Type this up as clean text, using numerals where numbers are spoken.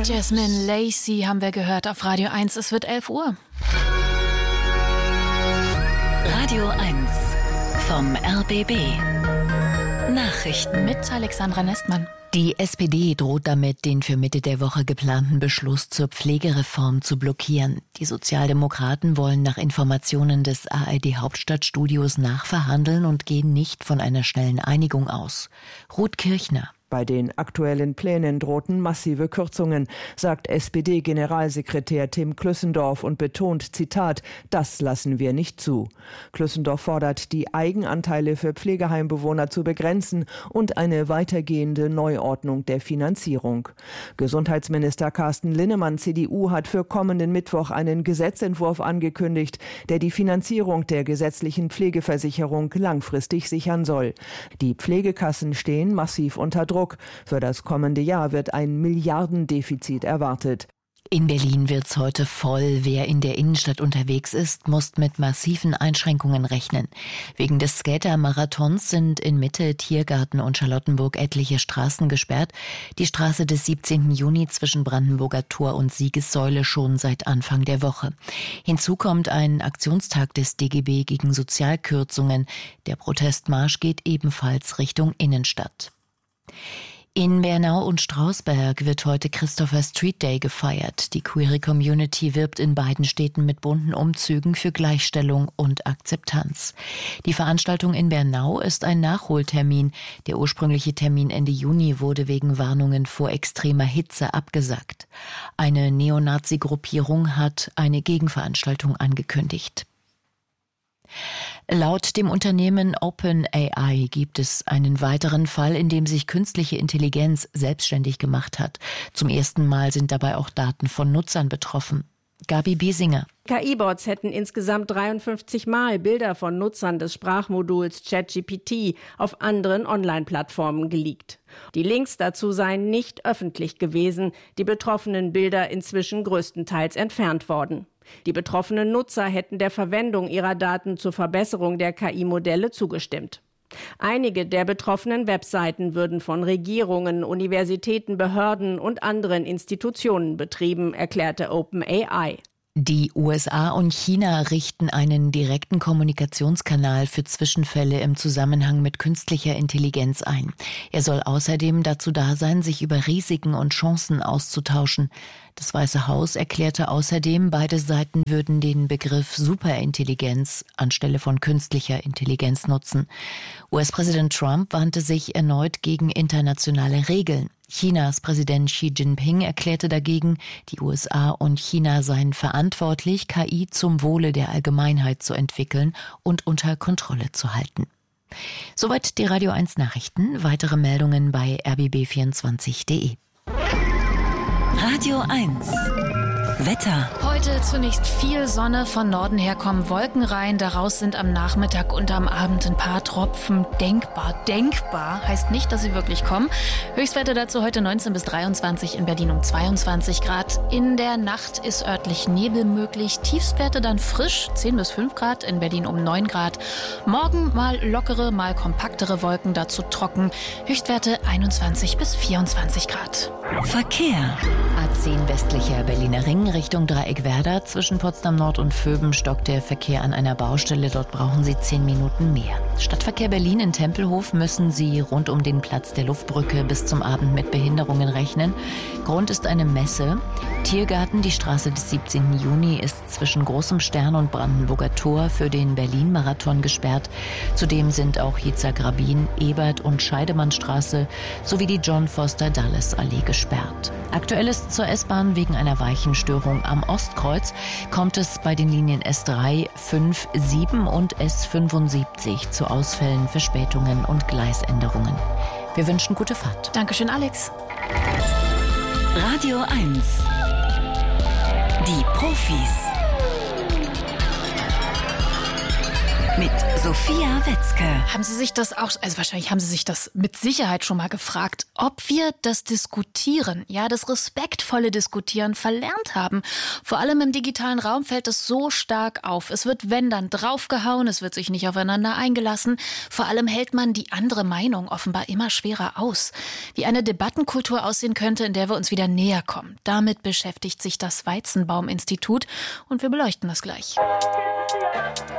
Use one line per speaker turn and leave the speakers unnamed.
Jasmine Lacey haben wir gehört auf Radio 1. Es wird 11 Uhr.
Radio 1 vom RBB. Nachrichten
mit Alexandra Nestmann.
Die SPD droht damit, den für Mitte der Woche geplanten Beschluss zur Pflegereform zu blockieren. Die Sozialdemokraten wollen nach Informationen des ARD-Hauptstadtstudios nachverhandeln und gehen nicht von einer schnellen Einigung aus. Ruth Kirchner.
Bei den aktuellen Plänen drohten massive Kürzungen, sagt SPD-Generalsekretär Tim Klüssendorf und betont, Zitat, das lassen wir nicht zu. Klüssendorf fordert, die Eigenanteile für Pflegeheimbewohner zu begrenzen und eine weitergehende Neuordnung der Finanzierung. Gesundheitsminister Carsten Linnemann, CDU, hat für kommenden Mittwoch einen Gesetzentwurf angekündigt, der die Finanzierung der gesetzlichen Pflegeversicherung langfristig sichern soll. Die Pflegekassen stehen massiv unter Druck. Für das kommende Jahr wird ein Milliardendefizit erwartet.
In Berlin wird's heute voll. Wer in der Innenstadt unterwegs ist, muss mit massiven Einschränkungen rechnen. Wegen des Skater-Marathons sind in Mitte, Tiergarten und Charlottenburg etliche Straßen gesperrt. Die Straße des 17. Juni zwischen Brandenburger Tor und Siegessäule schon seit Anfang der Woche. Hinzu kommt ein Aktionstag des DGB gegen Sozialkürzungen. Der Protestmarsch geht ebenfalls Richtung Innenstadt. In Bernau und Strausberg wird heute Christopher Street Day gefeiert. Die queere Community wirbt in beiden Städten mit bunten Umzügen für Gleichstellung und Akzeptanz. Die Veranstaltung in Bernau ist ein Nachholtermin. Der ursprüngliche Termin Ende Juni wurde wegen Warnungen vor extremer Hitze abgesagt. Eine Neonazi-Gruppierung hat eine Gegenveranstaltung angekündigt. Laut dem Unternehmen OpenAI gibt es einen weiteren Fall, in dem sich künstliche Intelligenz selbstständig gemacht hat. Zum ersten Mal sind dabei auch Daten von Nutzern betroffen. Gabi Biesinger.
KI-Bots hätten insgesamt 53 Mal Bilder von Nutzern des Sprachmoduls ChatGPT auf anderen Online-Plattformen geleakt. Die Links dazu seien nicht öffentlich gewesen, die betroffenen Bilder inzwischen größtenteils entfernt worden. Die betroffenen Nutzer hätten der Verwendung ihrer Daten zur Verbesserung der KI-Modelle zugestimmt. Einige der betroffenen Webseiten würden von Regierungen, Universitäten, Behörden und anderen Institutionen betrieben, erklärte OpenAI.
Die USA und China richten einen direkten Kommunikationskanal für Zwischenfälle im Zusammenhang mit künstlicher Intelligenz ein. Er soll außerdem dazu da sein, sich über Risiken und Chancen auszutauschen. Das Weiße Haus erklärte außerdem, beide Seiten würden den Begriff Superintelligenz anstelle von künstlicher Intelligenz nutzen. US-Präsident Trump wandte sich erneut gegen internationale Regeln. Chinas Präsident Xi Jinping erklärte dagegen, die USA und China seien verantwortlich, KI zum Wohle der Allgemeinheit zu entwickeln und unter Kontrolle zu halten. Soweit die Radio 1 Nachrichten. Weitere Meldungen bei rbb24.de.
Radio 1 Wetter.
Heute zunächst viel Sonne, von Norden her kommen Wolken rein. Daraus sind am Nachmittag und am Abend ein paar Tropfen denkbar. Denkbar heißt nicht, dass sie wirklich kommen. Höchstwerte dazu heute 19 bis 23, in Berlin um 22 Grad. In der Nacht ist örtlich Nebel möglich. Tiefstwerte dann frisch, 10 bis 5 Grad, in Berlin um 9 Grad. Morgen mal lockere, mal kompaktere Wolken, dazu trocken. Höchstwerte 21 bis 24 Grad.
Verkehr.
A10 westlicher Berliner Ring Richtung Dreieckwerder. Zwischen Potsdam Nord und Vöben stockt der Verkehr an einer Baustelle. Dort brauchen Sie 10 Minuten mehr. Stadtverkehr Berlin in Tempelhof müssen Sie rund um den Platz der Luftbrücke bis zum Abend mit Behinderungen rechnen. Grund ist eine Messe. Tiergarten, die Straße des 17. Juni, ist zwischen Großem Stern und Brandenburger Tor für den Berlin-Marathon gesperrt. Zudem sind auch Yitzhak-Rabin, Ebert- und Scheidemannstraße sowie die John-Foster-Dulles-Allee gesperrt. Aktuell ist zur S-Bahn wegen einer Weichenstörung am Ostkreuz kommt es bei den Linien S3, 5, 7 und S75 zu Ausfällen, Verspätungen und Gleisänderungen. Wir wünschen gute Fahrt.
Dankeschön, Alex.
Radio 1 Die Profis. mit Sophia Wetzke.
Haben Sie sich das auch, also wahrscheinlich haben Sie sich das mit Sicherheit schon mal gefragt, ob wir das Diskutieren, ja, das respektvolle Diskutieren verlernt haben. Vor allem im digitalen Raum fällt es so stark auf. Es wird, wenn dann, draufgehauen, es wird sich nicht aufeinander eingelassen. Vor allem hält man die andere Meinung offenbar immer schwerer aus. Wie eine Debattenkultur aussehen könnte, in der wir uns wieder näher kommen. Damit beschäftigt sich das Weizenbaum-Institut und wir beleuchten das gleich.